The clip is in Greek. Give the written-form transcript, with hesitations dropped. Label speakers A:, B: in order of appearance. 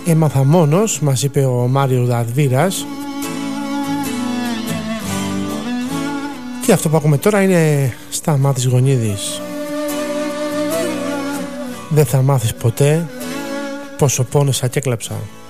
A: Έμαθα μόνος, μας είπε ο Μάριος Δαρβίρας. Και αυτό που ακούμε τώρα είναι Σταμάτης Γονίδης. Δεν θα μάθεις ποτέ πόσο πόνεσα και έκλαψα.